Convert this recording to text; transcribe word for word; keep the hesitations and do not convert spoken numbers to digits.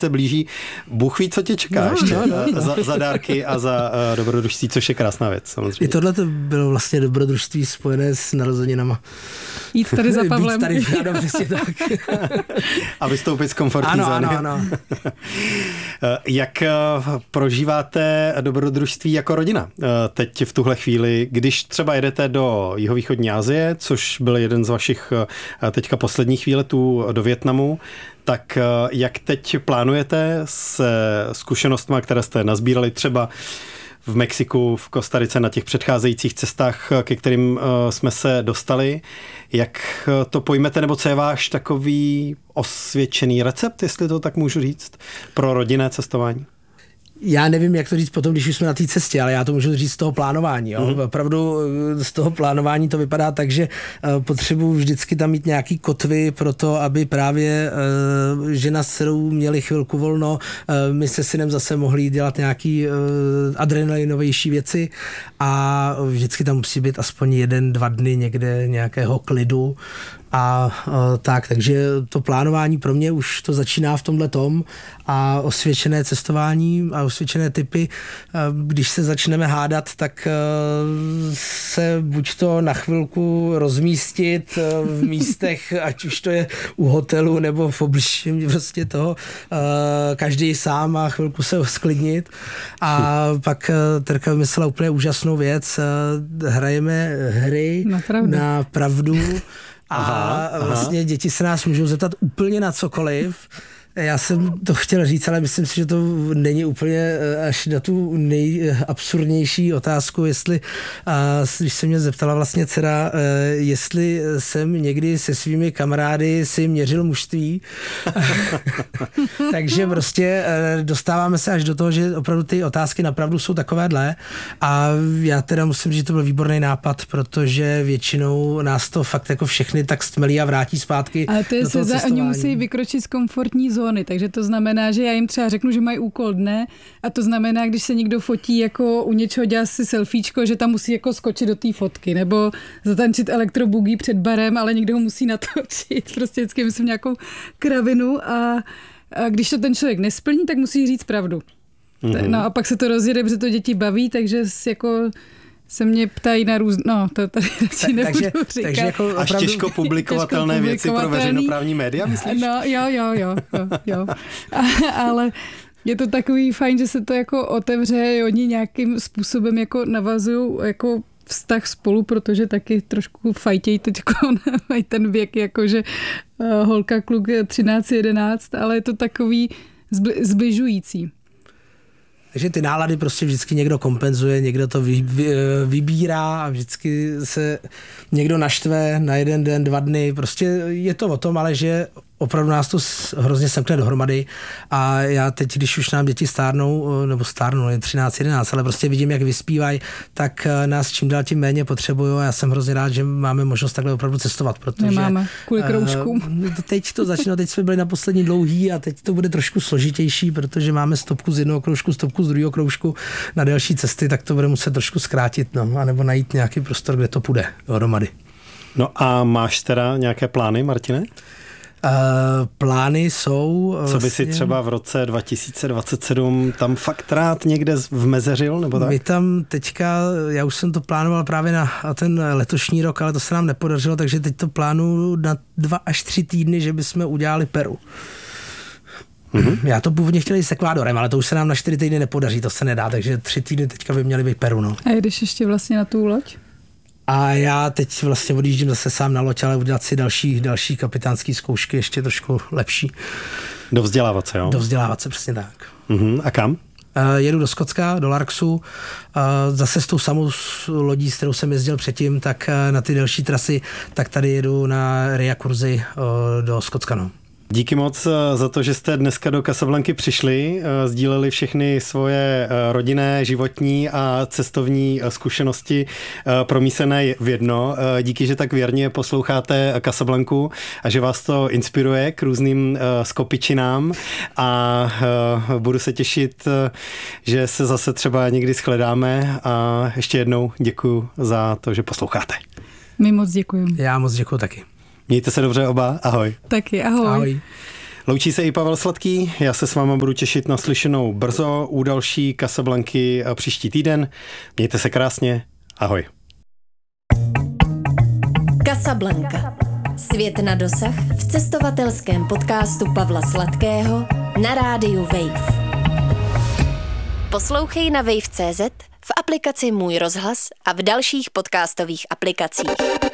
se blíží. Bůh ví, co tě čeká no, ještě no, no, no. Za, za dárky a za uh, dobrodružství, což je krásná věc, samozřejmě. I tohle to bylo vlastně dobrodružství spojené s narozeninama. Jít tady za Pavlem. Být tady, ano, přesně tak. A vystoupit z komfortní ano, zóny. Ano, ano. Jak prožíváte dobrodružství jako rodina teď v tuhle chvíli, když třeba jedete do jihovýchodní Asie, což byl jeden z vašich teďka posledních výletů do Vietnamu, tak jak teď plánujete s zkušenostmi, které jste nazbírali třeba v Mexiku, v Kostarice, na těch předcházejících cestách, ke kterým jsme se dostali. Jak to pojmete, nebo co je váš takový osvědčený recept, jestli to tak můžu říct, pro rodinné cestování? Já nevím, jak to říct potom, když už jsme na té cestě, ale já to můžu říct z toho plánování. Jo? Mm-hmm. Opravdu z toho plánování to vypadá tak, že potřebuji vždycky tam mít nějaký kotvy pro to, aby právě uh, žena s dcerou měli chvilku volno, uh, my se synem zase mohli dělat nějaký uh, adrenalinovější věci a vždycky tam musí být aspoň jeden, dva dny někde nějakého klidu. A uh, tak, takže to plánování pro mě už to začíná v tomhle tom a osvědčené cestování a osvědčené typy, uh, když se začneme hádat, tak uh, se buď to na chvilku rozmístit uh, v místech, ať už to je u hotelu nebo v obličení prostě toho, uh, každý sám a chvilku se sklidnit. A pak uh, Terka vymyslela úplně úžasnou věc, uh, hrajeme hry na pravdu. Na pravdu. A aha, vlastně aha. děti se nás můžou zeptat úplně na cokoliv. Já jsem to chtěl říct, ale myslím si, že to není úplně až na tu nejabsurdnější otázku, jestli, když se mě zeptala vlastně dcera, jestli jsem někdy se svými kamarády si měřil mužství. Takže prostě dostáváme se až do toho, že opravdu ty otázky napravdu jsou takovéhle a já teda musím říct, že to byl výborný nápad, protože většinou nás to fakt jako všechny tak stmelí a vrátí zpátky. Ale to je do toho se za, cestování. Oni musí vykročit z komfortní zóny, takže to znamená, že já jim třeba řeknu, že mají úkol dne a to znamená, když se někdo fotí jako u něčeho, dělá si selfiečko, že tam musí jako skočit do té fotky nebo zatančit elektroboogie před barem, ale někdo ho musí natočit. Prostě vždycky myslím nějakou kravinu a, a když to ten člověk nesplní, tak musí říct pravdu. Mm-hmm. No a pak se to rozjede, protože to děti baví, takže jako se mě ptají na různé, no to tady radši nebudu takže, říkat. Takže jako Až opravdu... těžko publikovatelné těžko věci pro veřejnoprávní média, myslíš? No jo, jo, jo, jo, jo. A, ale je to takový fajn, že se to jako otevře, oni nějakým způsobem jako navazují jako vztah spolu, protože taky trošku fajtějí teď mají ten věk, jakože uh, holka, kluk třináct, jedenáct, ale je to takový zbli, zbližující. Takže ty nálady prostě vždycky někdo kompenzuje, někdo to vy, vy, vybírá a vždycky se někdo naštve na jeden den, dva dny. Prostě je to o tom, ale že opravdu nás to hrozně semkne dohromady a já teď, když už nám děti stárnou, nebo stárnou, je třináct, jedenáct, ale prostě vidím, jak vyspívají, tak nás čím dál tím méně potřebují a já jsem hrozně rád, že máme možnost takhle opravdu cestovat, protože... Nemáme, kvůli kroužkům. Uh, teď to začíná, teď jsme byli na poslední dlouhý a teď to bude trošku složitější, protože máme stopku z jednoho kroužku, stopku z druhého kroužku na delší cesty, tak to bude muset trošku zkrátit, no, anebo najít nějaký prostor, kde to půjde dohromady. No a máš teda nějaké plány, Martine? Uh, plány jsou... Co by vlastně, si třeba v roce dva tisíce dvacet sedm tam fakt rád někde vmezeřil, nebo tak? My tam teďka, já už jsem to plánoval právě na ten letošní rok, ale to se nám nepodařilo, takže teď to plánuju na dva až tři týdny, že bychom udělali Peru. Mm-hmm. Já to původně chtěl jít s Ekvádorem, ale to už se nám na čtyři týdny nepodaří, to se nedá, takže tři týdny teďka by měly být Peru. No. A jedeš ještě vlastně na tu loď? A já teď vlastně odjíždím zase sám na loď, ale udělat si další, další kapitánský zkoušky, ještě trošku lepší. Dovzdělávat se, jo? Dovzdělávat se, přesně tak. Uh-huh. A kam? Uh, jedu do Skotska, do Larksu, uh, zase s tou samou lodí, s kterou jsem jezdil předtím, tak uh, na ty delší trasy, tak tady jedu na Ria kurzy uh, do Skotska, no. Díky moc za to, že jste dneska do Casablanky přišli, sdíleli všechny svoje rodinné, životní a cestovní zkušenosti promísené v jedno. Díky, že tak věrně posloucháte Casablanku a že vás to inspiruje k různým skopičinám a budu se těšit, že se zase třeba někdy shledáme a ještě jednou děkuju za to, že posloucháte. My moc děkujeme. Já moc děkuju taky. Mějte se dobře oba, ahoj. Taky, ahoj. Ahoj. Loučí se i Pavel Sladký, já se s váma budu těšit na slyšenou brzo u další Casablanky příští týden. Mějte se krásně, ahoj. Casablanca. Svět na dosah v cestovatelském podcastu Pavla Sladkého na rádiu Wave. Poslouchej na wave tečka cé zet, v aplikaci Můj rozhlas a v dalších podcastových aplikacích.